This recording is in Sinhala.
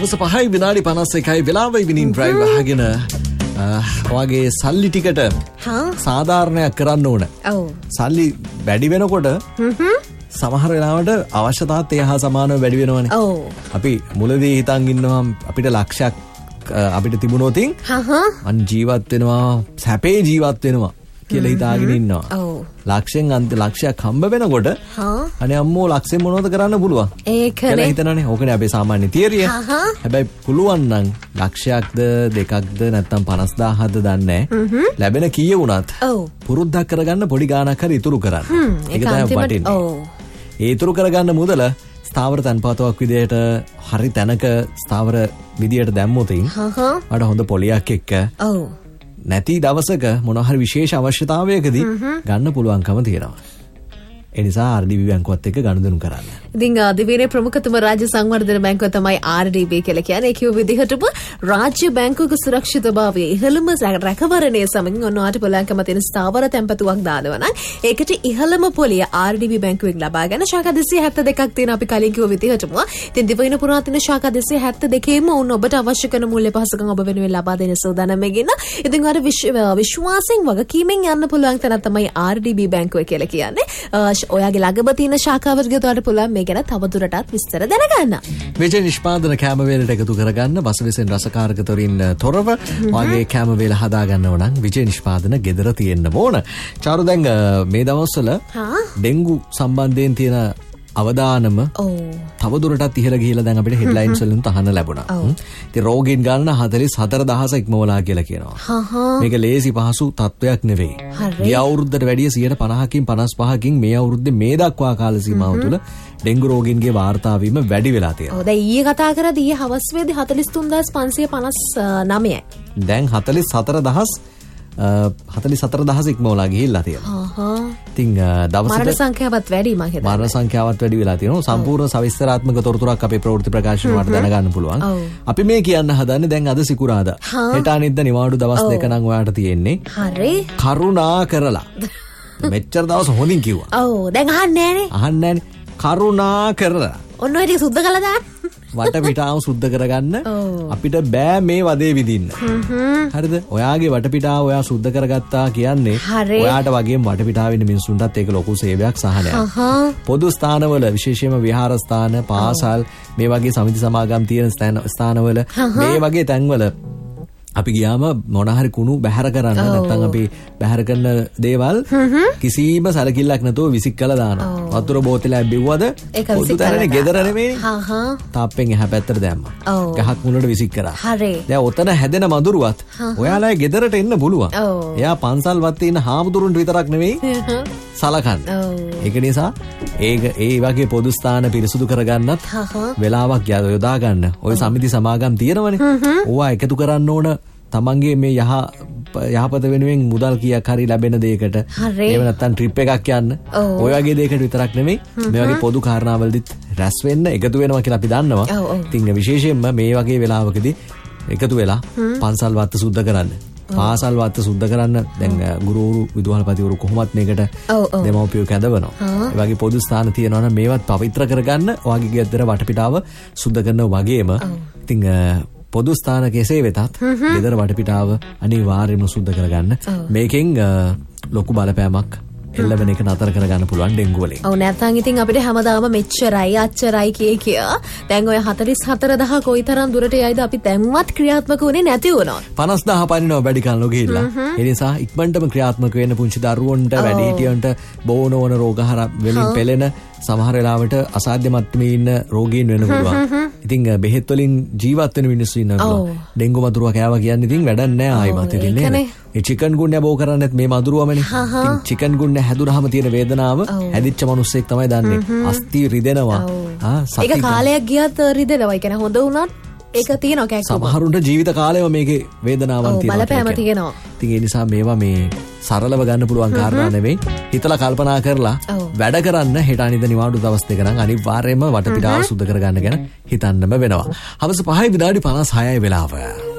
හවස 5යි විනාඩි 51යි වෙලාවයි විනින් ඩ්‍රයිව් අහගෙන ඔයගේ සල්ලි ටිකට සාධාරණයක් කරන්න ඕන. සල්ලි වැඩි වෙනකොට සමහර වෙලාවට අවශ්‍යතාවත් ඒ හා සමානව වැඩි වෙනවනේ. අපි මුලදී හිතන් ඉන්නවා අපිට ලක්ෂයක් අපිට තිබුණොත් අන් ජීවත් වෙනවා සැපේ ජීවත් වෙනවා කියලා හිතාගෙන ඉන්නවා. ලක්ෂයෙන් අන්ත ලක්ෂයක් හම්බ වෙනකොට අනේ අම්මෝ ලක්ෂයෙන් මොනවද කරන්න පුළුවන්? ඒකනේ හිතනනේ. ඕකනේ අපේ සාමාන්‍ය තියරිය. හැබැයි පුළුවන් නම් ලක්ෂයක්ද දෙකක්ද නැත්නම් 50000ද දන්නේ නැහැ. ලැබෙන කීය වුණත් පුරුද්දක් කරගන්න පොඩි ගාණක් හරි ඉතුරු කරන්න. ඒක තමයි වටින්නේ. ඒ ඉතුරු කරගන්න මුදල ස්ථාවර තන්පතක් විදියට හරි තැනක ස්ථාවර විදියට දැම්මොත් අර හොඳ පොලියක් එක්ක නැති දවසක මොන හරි විශේෂ අවශ්‍යතාවයකදී ගන්න පුළුවන්කම තියෙනවා. ඒ නිසා RDB බැංකුවත් එක්ක ගනුදෙනු කරන්න. ඉතින් දිවයිනේ ප්‍රමුඛතම රාජ්‍ය සංවර්ධන බැංකුව තමයි RDB කියලා කියන්නේ. ඒ කියු විදිහටම රාජ්‍ය බැංකුවක සුරක්ෂිතභාවය ඉහළම රැකවරණය සමගින් ඔන්නවට පුළුවන්කම තියෙන ස්ථාවර තැන්පතුවක් දානවා නම් ඒකට ඉහළම පොලිය RDB බැංකුවෙන් ලබා ගන්න ශාඛා 272ක් තියෙන අපි කලින් කිව්ව විදිහටම. ඉතින් දිවයින පුරා තියෙන ශාඛා 272ෙම උන් ඔබට අවශ්‍ය කරන මූල්‍ය පහසුකම් ඔබ වෙනුවෙන් ලබා දෙන සූදානම්ගෙන. ඉතින් අර විශ්වාසයෙන් වගකීමෙන් යන්න පුළුවන් තැන තමයි RDB බැංකුව කියලා කියන්නේ. ඔයාගේ ළඟම තියෙන ශාඛාවට ගියොත් පුළුවන් මේ ගැන තවදුරටත් විස්තර දැනගන්න. විජය නිෂ්පාදන කැම වේලට එකතු කරගන්න බසවිසෙන් රසකාරක තොරින් තොරව වගේ කැම වේල හදා ගන්නව නම් විජය නිෂ්පාදන ගෙදර තියෙන්න ඕන. චාරු දැන් මේ දවස්වල ඩෙන්ගු සම්බන්ධයෙන් තියෙන අවදානම තවදුරටත් ඉහළ ගිහිලා දැන් අපිට හෙඩ්ලයින්ස් වලින් අහන්න ලැබුණා. ඉතින් රෝගීන් ගන්න 44000 ඉක්මවලා කියලා කියනවා. මේක ලේසි පහසු තත්වයක් නෙවෙයි. ගිය අවුරුද්දට වැඩිය 50%කින් 55කින් මේ අවුරුද්දේ මේ දක්වා කාල සීමාව තුළ ඩෙන්ගු රෝගීන්ගේ වාර්තා වීම වැඩි වෙලා තියෙනවා. දැන් ඊයේ කතා කරද්දී ඊයේ හවස් වේදී 43559යි. දැන් 44000 ඉක්මවලා ගිහිල්ලා තියෙනවා. ඉතින් දවසට මරණ සංඛ්‍යාවත් වැඩි මම හිතන්නේ. මරණ සංඛ්‍යාවත් වැඩි වෙලා තියෙනවා. සම්පූර්ණ සවිස්තරාත්මක තොරතුරක් අපේ ප්‍රවෘත්ති ප්‍රකාශන වලට දැනගන්න පුළුවන්. අපි මේ කියන්න හදන්නේ දැන් අද සිකුරාදා. හෙට අනිද්දා නිවාඩු දවස් දෙක නම් ඔයාලට තියෙන්නේ. හරි. කරුණා කරලා. මෙච්චර දවස් හොඳින් කිව්වා. දැන් අහන්නේ නැහනේ. අහන්නේ නැහනේ. කරුණා කරලා. ඔන්න ඔය ටික සුද්ධ කළා දාන්න. වටපිටාව සුද්ධ කරගන්න අපිට බෑ මේ වදේ විදින්න. හරිද? ඔයාගේ වටපිටාව ඔයා සුද්ධ කරගත්තා කියන්නේ ඔයාට වගේම වටපිටාවේ ඉන්න මිනිස්සුන්ටත් ඒක ලොකු සේවයක් සහනයක්. පොදු ස්ථානවල විශේෂයෙන්ම විහාරස්ථාන, පාසල් මේ වගේ සමිති සමාගම් තියෙන ස්ථානවල මේ වගේ තැන්වල අපි ගියාම මොන හරි කුණු බැහැර කරන්න නැත්නම් අපි බැහැර කරන දේවල් කිසිම සැලකිල්ලක් නැතුව විසික් කළා දානවා. වතුර බෝතලයක් බිව්වද පොදු තැනනේ ගෙදර නෙමෙයි. තාප්පෙන් එහා පැත්තට දැම්මා. ගහක් මුලට විසික් කරා. දැන් ඔතන හැදෙන මදුරුවත් ඔයාලගේ ගෙදරට එන්න පුළුවන්. එයා පන්සල් වත්තේ ඉන්න හාමුදුරුන්ට විතරක් නෙමෙයි සලකන්න. ඒක නිසා ඒ වගේ පොදු ස්ථාන පිරිසුදු කරගන්නත් වෙලාවක් යොදා ගන්න. ඔය සමිති සමාගම් තියෙනවනේ. ඕවා එකතු කරන්න ඕන. තමන්ගේ මේ යහපත වෙනුවෙන් මුදල් කීයක් හරි ලැබෙන දෙයකට එහෙම නැත්නම් ට්‍රිප් එකක් යන්න ඔය වගේ දෙයකට විතරක් නෙමෙයි මේ වගේ පොදු කාරණාවලදීත් රැස් වෙන්න එකතු වෙනවා කියලා අපි දන්නවා. ඉතින් විශේෂයෙන්ම මේ වගේ වෙලාවකදී එකතු වෙලා පන්සල් වත්ත සුද්ධ කරන්න, පාසල් වත්ත සුද්ධ කරන්න. දැන් ගුරුවරු විදුහල්පතිවරු කොහොමත් මේකට දෙමව්පියෝ කැඳවනවා. ඒ වගේ පොදු ස්ථාන තියෙනවා නම් මේවත් පවිත්‍ර කරගන්න ඔයගේ ගෙදර වටපිටාව සුද්ධ කරනවා වගේම ඉතින් පොදු ස්ථාන කෙසේ වෙතත් ගෙදර වටපිටාව අනිවාර්යයෙන්ම සුද්ධ කරගන්න. මේකෙන් ලොකු බලපෑමක් එල්ලවෙන එක නතර කරගන්න පුළුවන් ඩෙන්ගු වලින්. ඔව් නැත්නම් ඉතින් අපිට හැමදාම මෙච්චරයි අච්චරයි කිය දැන් ඔය 44000 කොයිතරම් දුරට යයිද අපි දැන්වත් ක්‍රියාත්මක වුණේ නැති වුණා. 50000 පනිනවා වැඩි කලනෝ ගිහිල්ලා. ඒ නිසා ඉක්මනටම ක්‍රියාත්මක වෙන්න පුංචි දරුවන්ට වැඩිහිටියන්ට බෝනෝන රෝගහර වලින් පෙළෙන සමහර වෙලාවට අසාධ්‍ය මට්ටමේ ඉන්න රෝගීන් වෙන්න පුළුවන්. ඉතින් බෙහෙත් වලින් ජීවත් වෙන මිනිස්සු ඉන්නවා. ඩෙන්ගු මදුරුවා කෑවා කියන්නේ ඉතින් වැඩක් නැහැ ආයිමත් ඉතින් නේද? ඒ චිකන් ගුන්‍ය බෝ කරන්නේත් මේ මදුරුවමනේ. ඉතින් චිකන් ගුන්‍ය හැදුනහම තියෙන වේදනාව හැදිච්ච මිනිස්සෙක් තමයි දන්නේ. අස්ථි රිදෙනවා. ඒක කාලයක් ගියත් රිදෙනවා. ඒ කියන්නේ හොඳ වුණත් ඒක තියෙනවා කැක්කම. සමහරුන්ට ජීවිත කාලෙම මේකේ වේදනාවක් තියෙනවා. බලපෑම තියෙනවා. ඉතින් ඒ නිසා මේවා මේ සරලව ගන්න පුළුවන් කාරණා නෙවෙයි. හිතලා කල්පනා කරලා වැඩ කරන්න හෙට අනිද්දා නිවාඩු දවස් දෙක නම් අනිවාර්යයෙන්ම වටපිටාව සුද්ධ කරගන්න ගැන හිතන්නම වෙනවා. හවස 5:56 වෙලාව.